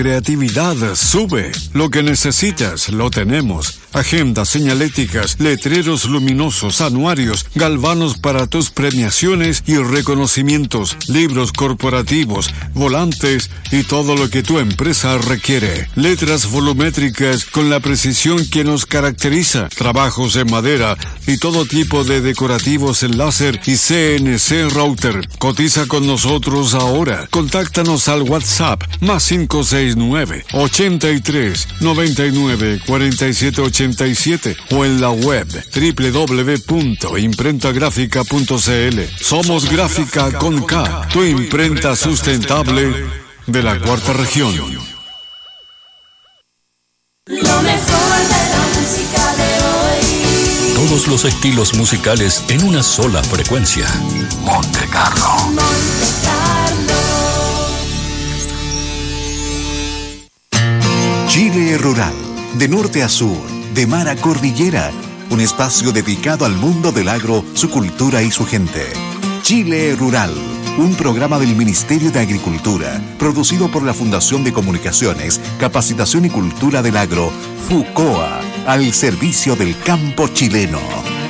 creatividad sube. Lo que necesitas, lo tenemos. Agendas señaléticas, letreros luminosos, anuarios, galvanos para tus premiaciones y reconocimientos, libros corporativos, volantes y todo lo que tu empresa requiere. Letras volumétricas con la precisión que nos caracteriza. Trabajos en madera y todo tipo de decorativos en láser y CNC router. Cotiza con nosotros ahora. Contáctanos al WhatsApp +569 83 99 47 87 o en la web www.imprentagrafica.cl. Somos Gráfica con K, tu imprenta sustentable de la Cuarta Región. Lo mejor de la música de hoy. Todos los estilos musicales en una sola frecuencia. Monte Carlo. Monte Carlo. Chile Rural, de norte a sur, de mar a cordillera, un espacio dedicado al mundo del agro, su cultura y su gente. Chile Rural, un programa del Ministerio de Agricultura, producido por la Fundación de Comunicaciones, Capacitación y Cultura del Agro, FUCOA, al servicio del campo chileno.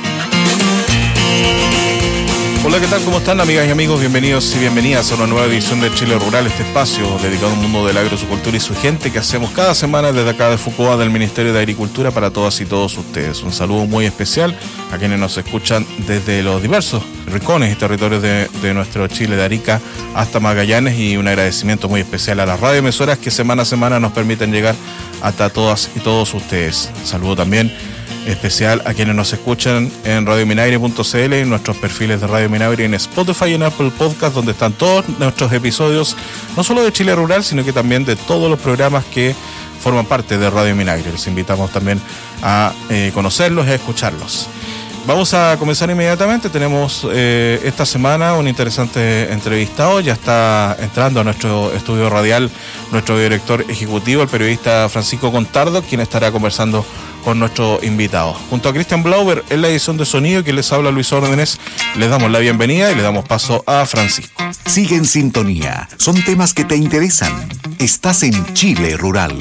Hola, ¿qué tal? ¿Cómo están, amigas y amigos? Bienvenidos y bienvenidas a una nueva edición de Chile Rural, este espacio dedicado al mundo del agro, su cultura y su gente que hacemos cada semana desde acá de FUCOA del Ministerio de Agricultura para todas y todos ustedes. Un saludo muy especial a quienes nos escuchan desde los diversos rincones y territorios de nuestro Chile, de Arica hasta Magallanes, y un agradecimiento muy especial a las radioemisoras que semana a semana nos permiten llegar hasta todas y todos ustedes. Saludo también especial a quienes nos escuchan en radiominaire.cl, en nuestros perfiles de Radio Minaire, en Spotify y en Apple Podcast, donde están todos nuestros episodios, no solo de Chile Rural, sino que también de todos los programas que forman parte de Radio Minaire. Les invitamos también a conocerlos y a escucharlos. Vamos a comenzar inmediatamente. Tenemos esta semana un interesante entrevistado. Ya está entrando a nuestro estudio radial nuestro director ejecutivo, el periodista Francisco Contardo, quien estará conversando con nuestro invitado. Junto a Cristian Blauber en la edición de sonido, que les habla Luis Órdenes, les damos la bienvenida y le damos paso a Francisco. Sigue en sintonía. Son temas que te interesan. Estás en Chile Rural.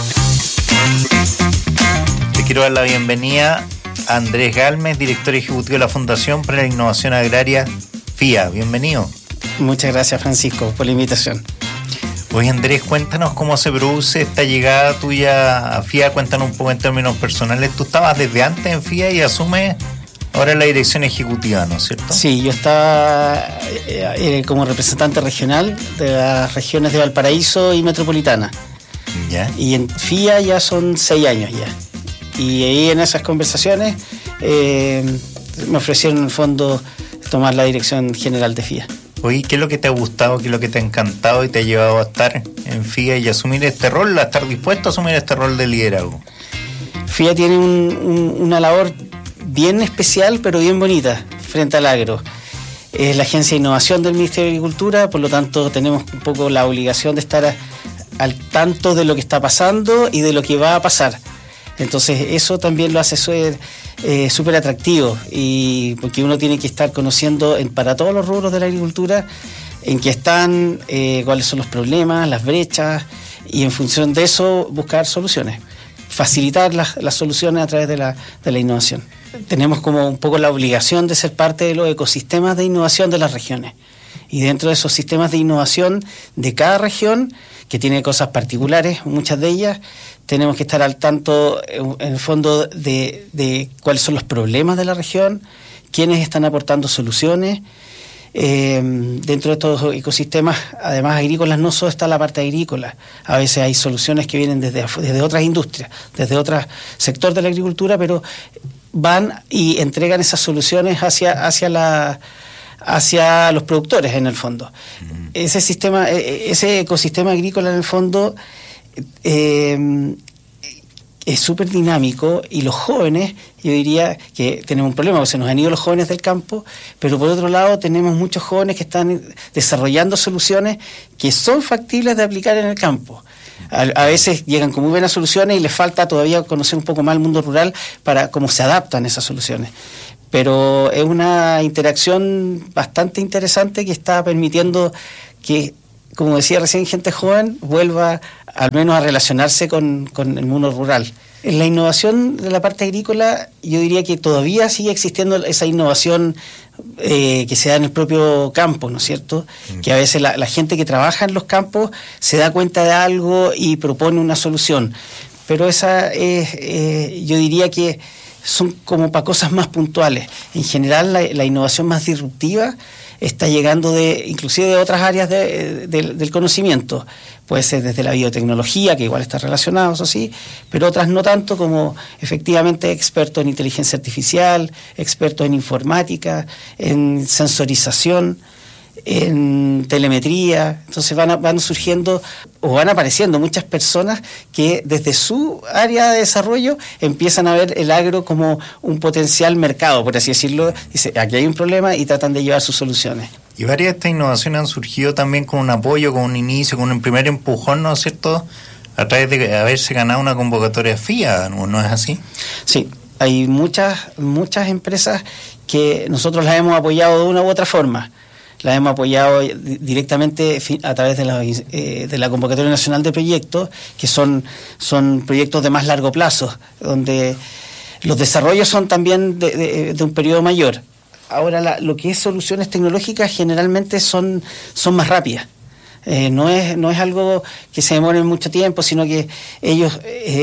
Te quiero dar la bienvenida a Andrés Galmes, director ejecutivo de la Fundación para la Innovación Agraria, FIA. Bienvenido. Muchas gracias, Francisco, por la invitación. Oye, Andrés, cuéntanos cómo se produce esta llegada tuya a FIA. Cuéntanos un poco en términos personales. Tú estabas desde antes en FIA y asumes ahora la dirección ejecutiva, ¿no es cierto? Sí, yo estaba como representante regional de las regiones de Valparaíso y Metropolitana. ¿Ya? Y en FIA ya son 6 años ya. Y ahí en esas conversaciones me ofrecieron en el fondo tomar la dirección general de FIA. Oye, ¿qué es lo que te ha gustado, qué es lo que te ha encantado y te ha llevado a estar en FIA y asumir este rol, a estar dispuesto a asumir este rol de liderazgo? FIA tiene una labor bien especial, pero bien bonita frente al agro. Es la agencia de innovación del Ministerio de Agricultura, por lo tanto tenemos un poco la obligación de estar al tanto de lo que está pasando y de lo que va a pasar. Entonces eso también lo hace súper atractivo, y porque uno tiene que estar conociendo para todos los rubros de la agricultura en qué están, cuáles son los problemas, las brechas, y en función de eso buscar soluciones, facilitar las soluciones a través de la innovación. Tenemos como un poco la obligación de ser parte de los ecosistemas de innovación de las regiones, y dentro de esos sistemas de innovación de cada región, que tiene cosas particulares, muchas de ellas, tenemos que estar al tanto en el fondo de cuáles son los problemas de la región, quiénes están aportando soluciones. Dentro de estos ecosistemas, además agrícolas, no solo está la parte agrícola, a veces hay soluciones que vienen desde otras industrias, desde otro sector de la agricultura, pero van y entregan esas soluciones hacia los productores en el fondo. Ese ecosistema agrícola en el fondo es súper dinámico, y los jóvenes, yo diría que tenemos un problema, porque se nos han ido los jóvenes del campo, pero por otro lado tenemos muchos jóvenes que están desarrollando soluciones que son factibles de aplicar en el campo. A veces llegan con muy buenas soluciones y les falta todavía conocer un poco más el mundo rural para cómo se adaptan esas soluciones. Pero es una interacción bastante interesante que está permitiendo que como decía recién, gente joven vuelva al menos a relacionarse con el mundo rural. En la innovación de la parte agrícola, yo diría que todavía sigue existiendo esa innovación que se da en el propio campo, ¿no es cierto? Que a veces la gente que trabaja en los campos se da cuenta de algo y propone una solución. Pero esa yo diría que son como para cosas más puntuales. En general, la innovación más disruptiva está llegando inclusive de otras áreas del conocimiento. Puede ser desde la biotecnología, que igual está relacionado, eso sí, pero otras no tanto, como efectivamente expertos en inteligencia artificial, expertos en informática, en sensorización, en telemetría. Entonces van surgiendo o van apareciendo muchas personas que desde su área de desarrollo empiezan a ver el agro como un potencial mercado, por así decirlo. Dice, aquí hay un problema y tratan de llevar sus soluciones. Y varias de estas innovaciones han surgido también con un apoyo, con un inicio, con un primer empujón, ¿no es cierto?, a través de haberse ganado una convocatoria FIA, ¿no es así? Sí, hay muchas empresas que nosotros las hemos apoyado de una u otra forma. Las hemos apoyado directamente a través de la Convocatoria Nacional de Proyectos, que son proyectos de más largo plazo, donde los desarrollos son también de un periodo mayor. Ahora, lo que es soluciones tecnológicas generalmente son más rápidas. No es algo que se demore mucho tiempo, sino que ellos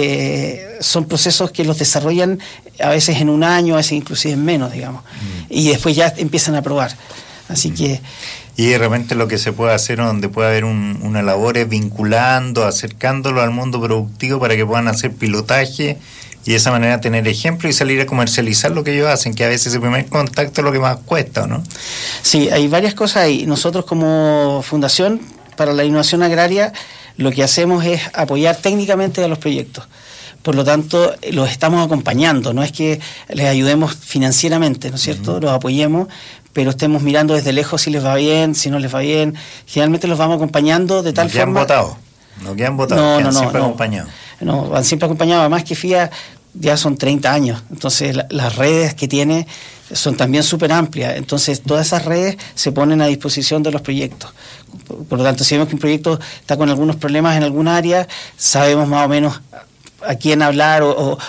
son procesos que los desarrollan a veces en un año, a veces inclusive en menos, digamos. Y después ya empiezan a probar. Así que... Y de repente lo que se puede hacer, donde puede haber una labor, es vinculando, acercándolo al mundo productivo para que puedan hacer pilotaje y de esa manera tener ejemplo y salir a comercializar lo que ellos hacen, que a veces el primer contacto es lo que más cuesta, ¿no? Sí, hay varias cosas ahí. Nosotros como Fundación para la Innovación Agraria lo que hacemos es apoyar técnicamente a los proyectos. Por lo tanto, los estamos acompañando, no es que les ayudemos financieramente, ¿no es cierto? Los apoyemos, pero estemos mirando desde lejos si les va bien, si no les va bien. Generalmente los vamos acompañando de tal forma... No quedan votados, quedan siempre acompañados. No, van siempre acompañados, además que FIA ya son 30 años, entonces las redes que tiene son también súper amplias, entonces todas esas redes se ponen a disposición de los proyectos. Por lo tanto, si vemos que un proyecto está con algunos problemas en alguna área, sabemos más o menos a quién hablar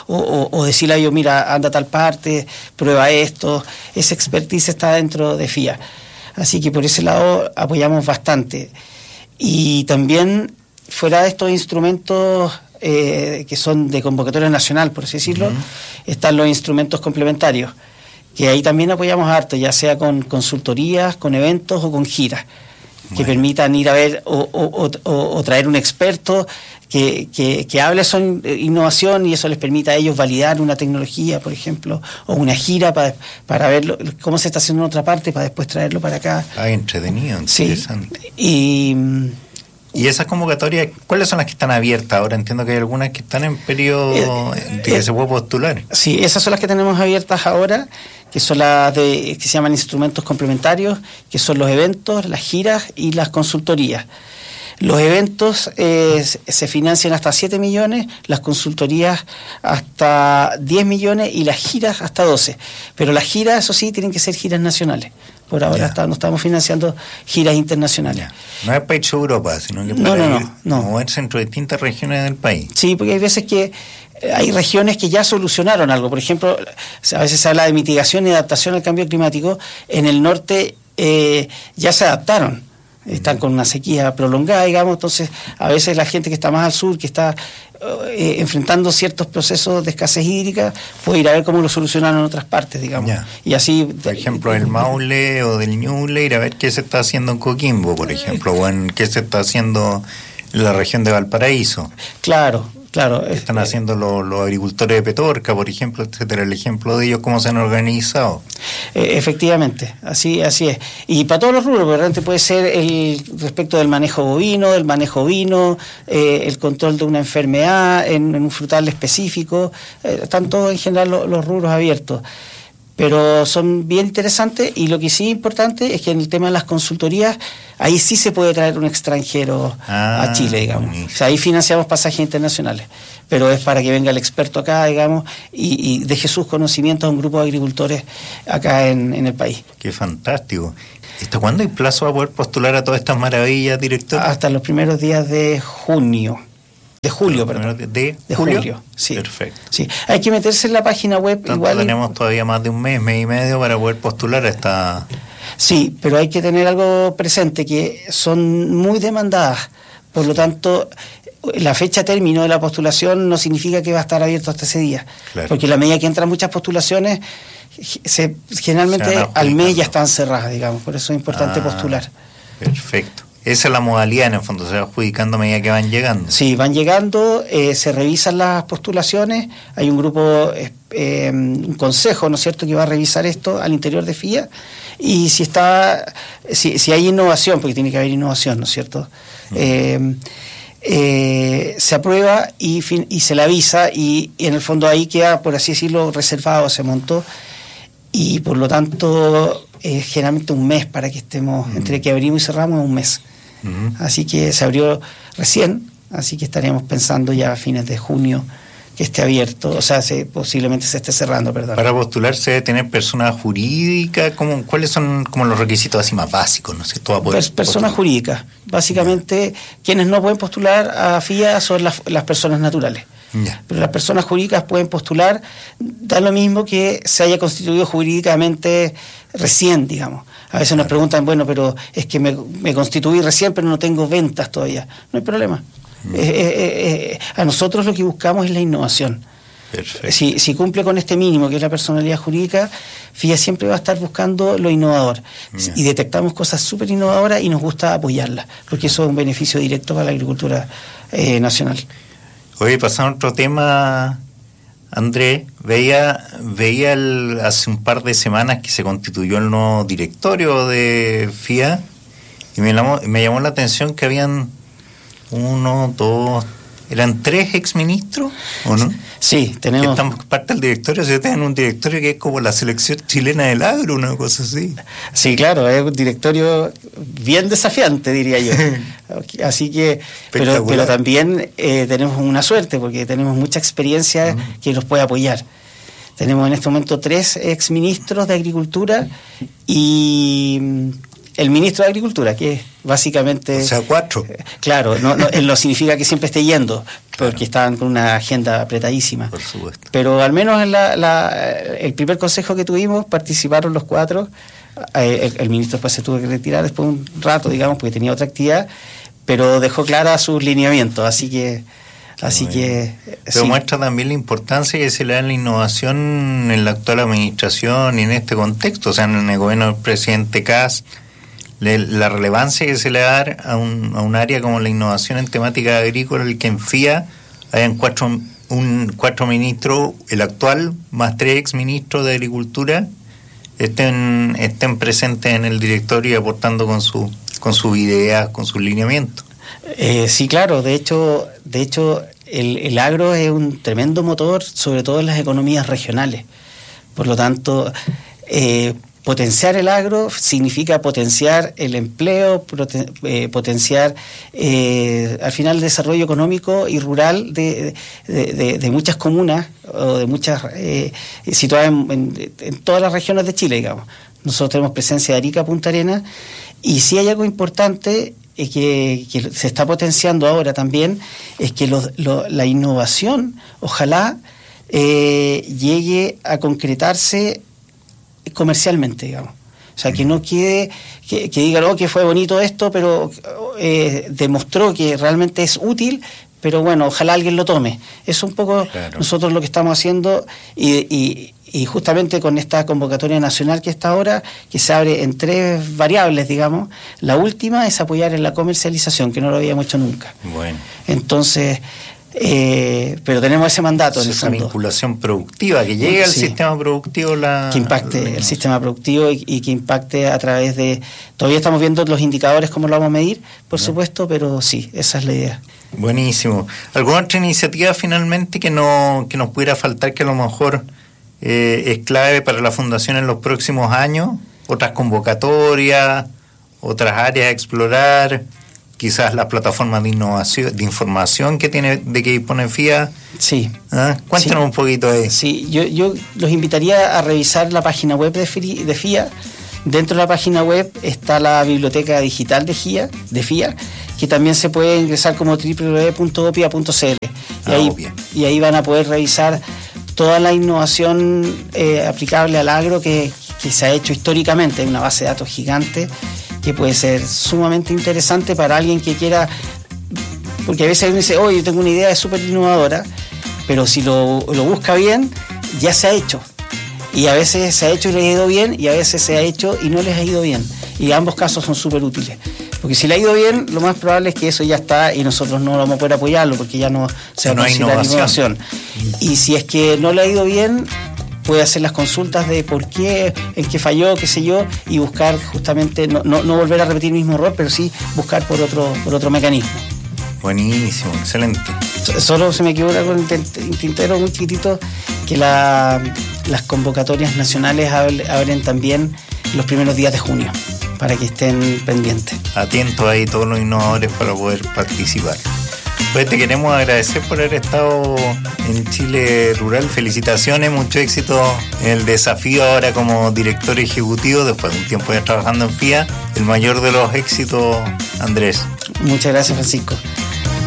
o decirle a ellos, mira, anda a tal parte, prueba esto. Esa expertise está dentro de FIA. Así que por ese lado apoyamos bastante. Y también, fuera de estos instrumentos que son de convocatoria nacional, por así decirlo, están los instrumentos complementarios, que ahí también apoyamos harto, ya sea con consultorías, con eventos o con giras, que permitan ir a ver o traer un experto que hable sobre innovación y eso les permita a ellos validar una tecnología, por ejemplo, o una gira para ver cómo se está haciendo en otra parte, para después traerlo para acá. Entretenido, interesante. Sí. ¿Y esas convocatorias, cuáles son las que están abiertas ahora? Entiendo que hay algunas que están en periodo de que se puede postular. Sí, esas son las que tenemos abiertas ahora, que son las que se llaman instrumentos complementarios, que son los eventos, las giras y las consultorías. Los eventos se financian hasta 7 millones, las consultorías hasta 10 millones y las giras hasta 12. Pero las giras, eso sí, tienen que ser giras nacionales. Por ahora no estamos financiando giras internacionales. No es para ir a Europa, sino que para moverse entre distintas regiones del país. Sí, porque hay veces que hay regiones que ya solucionaron algo. Por ejemplo, a veces se habla de mitigación y adaptación al cambio climático. En el norte ya se adaptaron. Están con una sequía prolongada, digamos, entonces a veces la gente que está más al sur, que está enfrentando ciertos procesos de escasez hídrica, puede ir a ver cómo lo solucionaron en otras partes, digamos. Y así, por ejemplo, el Maule o del Ñuble, ir a ver qué se está haciendo en Coquimbo, por ejemplo, o en qué se está haciendo en la región de Valparaíso. Claro. ¿Qué están haciendo los agricultores de Petorca, por ejemplo, etcétera? El ejemplo de ellos, cómo se han organizado. Efectivamente, así es. Y para todos los rubros, porque realmente puede ser respecto del manejo bovino, el control de una enfermedad en un frutal específico, están todos en general los rubros abiertos. pero son bien interesantes, y lo que sí es importante es que en el tema de las consultorías, ahí sí se puede traer un extranjero a Chile, digamos. O sea, ahí financiamos pasajes internacionales, pero es para que venga el experto acá, digamos, y deje sus conocimientos a un grupo de agricultores acá en el país. Qué fantástico. ¿Hasta cuándo hay plazo para poder postular a todas estas maravillas, director? Hasta los primeros días de junio. De julio, perdón. ¿De julio? Sí. Perfecto. Sí. Hay que meterse en la página web. Igual tenemos todavía más de un mes y medio para poder postular a esta... Sí, pero hay que tener algo presente, que son muy demandadas. Por lo tanto, la fecha término de la postulación no significa que va a estar abierto hasta ese día. Claro. Porque a la medida que entran muchas postulaciones, generalmente al mes ya están cerradas, digamos. Por eso es importante postular. Perfecto. Esa es la modalidad, en el fondo, se va adjudicando a medida que van llegando. Sí, van llegando, se revisan las postulaciones, hay un grupo, un consejo, ¿no es cierto?, que va a revisar esto al interior de FIA, y si hay innovación, porque tiene que haber innovación, ¿no es cierto?, se aprueba y se le avisa, y en el fondo ahí queda, por así decirlo, reservado, se montó, y por lo tanto generalmente un mes para que estemos, entre que abrimos y cerramos, un mes. Así que se abrió recién, así que estaríamos pensando ya a fines de junio que esté abierto, o sea, posiblemente se esté cerrando, perdón. Para postular se debe tener persona jurídica, ¿cuáles son como los requisitos así más básicos? No sé, personas jurídicas, básicamente quienes no pueden postular a FIA son las personas naturales. Pero las personas jurídicas pueden postular, da lo mismo que se haya constituido jurídicamente recién, digamos. A veces nos preguntan, bueno, pero es que me constituí recién, pero no tengo ventas todavía. No hay problema. A nosotros lo que buscamos es la innovación. Perfecto. Si cumple con este mínimo, que es la personalidad jurídica, FIA siempre va a estar buscando lo innovador. Y detectamos cosas súper innovadoras y nos gusta apoyarlas, porque eso es un beneficio directo para la agricultura nacional. Oye, pasando a otro tema, Andrés, veía hace un par de semanas que se constituyó el nuevo directorio de FIA, y me llamó la atención que habían eran 3 exministros, ¿o no? Sí, tenemos... Que están parte del directorio, o sea, tienen un directorio que es como la selección chilena del agro, una cosa así. Sí, claro, es un directorio bien desafiante, diría yo. Así que, pero también tenemos una suerte, porque tenemos mucha experiencia que nos puede apoyar. Tenemos en este momento 3 exministros de Agricultura y el ministro de Agricultura, que es básicamente... O sea, 4. Claro, no significa que siempre esté yendo, porque estaban con una agenda apretadísima. Por supuesto. Pero al menos en el primer consejo que tuvimos participaron los 4. El ministro después se tuvo que retirar después de un rato, digamos, porque tenía otra actividad, pero dejó clara sus lineamientos, así que... Pero muestra también la importancia que se le da en la innovación en la actual administración y en este contexto, o sea, en el gobierno del presidente Kast, la relevancia que se le da a un área como la innovación en temática agrícola, el que en FIA hayan 4 ministros, el actual más 3 exministros de Agricultura, estén presentes en el directorio y aportando con sus ideas, con sus lineamientos. Sí, claro, de hecho el agro es un tremendo motor, sobre todo en las economías regionales. Por lo tanto, potenciar el agro significa potenciar el empleo, potenciar al final el desarrollo económico y rural de muchas comunas o de muchas situadas en todas las regiones de Chile, digamos. Nosotros tenemos presencia de Arica, Punta Arenas, y si hay algo importante que se está potenciando ahora también, es que la innovación ojalá llegue a concretarse comercialmente, digamos. O sea, que no quede, que digan, que fue bonito esto, pero demostró que realmente es útil, pero bueno, ojalá alguien lo tome. Es un poco nosotros lo que estamos haciendo, y justamente con esta convocatoria nacional que está ahora, que se abre en 3 variables, digamos. La última es apoyar en la comercialización, que no lo habíamos hecho nunca. Bueno. Entonces, pero tenemos ese mandato. Esa vinculación productiva, que llegue al sistema productivo, que impacte el sistema productivo y que impacte a través de... Todavía estamos viendo los indicadores, cómo lo vamos a medir, por supuesto, pero sí, esa es la idea. Buenísimo. ¿Alguna otra iniciativa finalmente que nos pudiera faltar, que a lo mejor es clave para la Fundación en los próximos años? ¿Otras convocatorias, otras áreas a explorar? Quizás las plataformas de innovación, de información que dispone FIA. Sí. Cuéntanos un poquito de eso. Sí, yo los invitaría a revisar la página web de FIA. Dentro de la página web está la biblioteca digital de FIA, que también se puede ingresar como www.opia.cl. Y ahí van a poder revisar toda la innovación aplicable al agro que se ha hecho históricamente. Hay una base de datos gigante que puede ser sumamente interesante para alguien que quiera, porque a veces uno dice, yo tengo una idea súper innovadora, pero si lo busca bien, ya se ha hecho. Y a veces se ha hecho y les ha ido bien, y a veces se ha hecho y no les ha ido bien. Y ambos casos son súper útiles. Porque si le ha ido bien, lo más probable es que eso ya está y nosotros no vamos a poder apoyarlo porque ya no se va a considerar innovación. Y si es que no le ha ido bien, puede hacer las consultas de por qué, en qué falló, qué sé yo, y buscar justamente, no volver a repetir el mismo error, pero sí buscar por otro mecanismo. Buenísimo, excelente. Solo se me equivoca con el tintero muy chiquitito que las convocatorias nacionales abren también los primeros días de junio, para que estén pendientes. Atentos ahí todos los innovadores para poder participar. Pues te queremos agradecer por haber estado en Chile Rural. Felicitaciones, mucho éxito en el desafío ahora como director ejecutivo, después de un tiempo ya trabajando en FIA. El mayor de los éxitos, Andrés. Muchas gracias, Francisco.